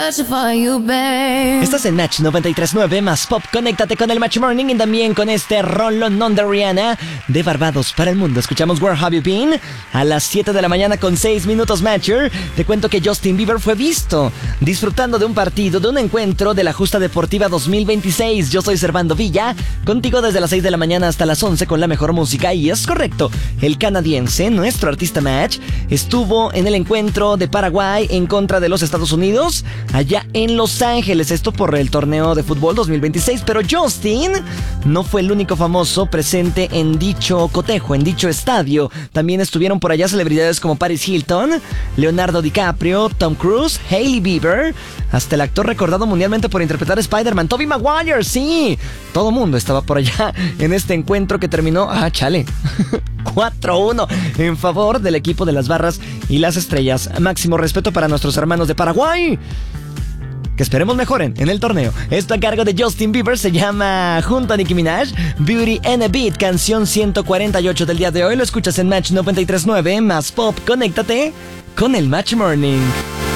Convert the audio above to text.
Estás en Match 93.9 más Pop. Conéctate con el Match Morning y también con este rolón de Rihanna de Barbados para el mundo. Escuchamos Where Have You Been a las 7 de la mañana con 6 minutos Matcher. Te cuento que Justin Bieber fue visto disfrutando de un partido, de un encuentro de la Justa Deportiva 2026. Yo soy Servando Villa, contigo desde las 6 de la mañana hasta las 11 con la mejor música. Y es correcto, el canadiense, nuestro artista Match, estuvo en el encuentro de Paraguay en contra de los Estados Unidos allá en Los Ángeles, esto por el torneo de fútbol 2026, pero Justin no fue el único famoso presente en dicho cotejo, en dicho estadio. También estuvieron por allá celebridades como Paris Hilton, Leonardo DiCaprio, Tom Cruise, Hailey Bieber, hasta el actor recordado mundialmente por interpretar a Spider-Man, Tobey Maguire, sí, todo mundo estaba por allá en este encuentro que terminó, 4-1 en favor del equipo de las Barras y las Estrellas. Máximo respeto para nuestros hermanos de Paraguay, que esperemos mejoren en el torneo. Esto a cargo de Justin Bieber, se llama junto a Nicki Minaj, Beauty and a Beat, canción 148 del día de hoy. Lo escuchas en Match 93.9 más Pop. Conéctate con el Match Morning.